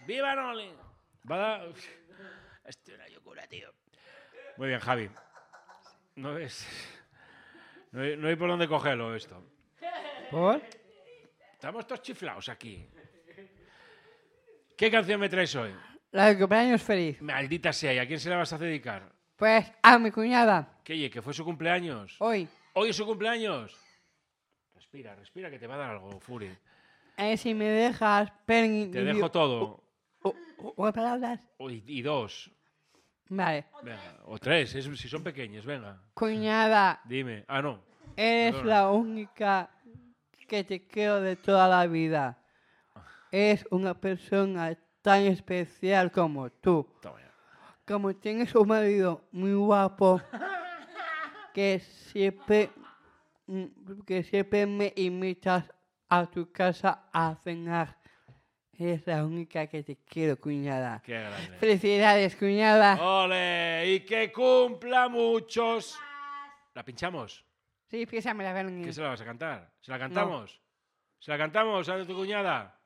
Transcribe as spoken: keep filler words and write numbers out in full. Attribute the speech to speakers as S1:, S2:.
S1: ¡Viva Noli! Va a dar... Esto es una locura, tío. Muy bien, Javi. No es... No hay, no hay por dónde cogerlo esto.
S2: ¿Por?
S1: Estamos todos chiflados aquí. ¿Qué canción me traes hoy?
S2: La de cumpleaños feliz.
S1: Maldita sea, ¿y a quién se la vas a dedicar?
S2: Pues a mi cuñada.
S1: ¿Qué, oye, que fue su cumpleaños?
S2: Hoy.
S1: ¿Hoy es su cumpleaños? Respira, respira, que te va a dar algo, Furi.
S2: Eh, si me dejas... Pen,
S1: Te dejo todo.
S2: O, o, o palabras.
S1: Y, y dos.
S2: Vale.
S1: Venga, o tres, es- si son pequeños, venga.
S2: Cuñada,
S1: Dime. Ah, no.
S2: eres
S1: Perdona.
S2: la única que te quiero de toda la vida. Es una persona tan especial como tú.
S1: Toma ya.
S2: Como tienes un marido muy guapo que siempre, mm, que siempre me invitas a tu casa a cenar. Eres la única que te quiero, cuñada.
S1: Qué grande.
S2: Felicidades, cuñada.
S1: ¡Ole! ¡Y que cumpla muchos! ¿La pinchamos?
S2: Sí, písamela,
S1: ¿Qué
S2: Bernie.
S1: se la vas a cantar? ¿Se la cantamos? ¿Se la cantamos a tu cuñada?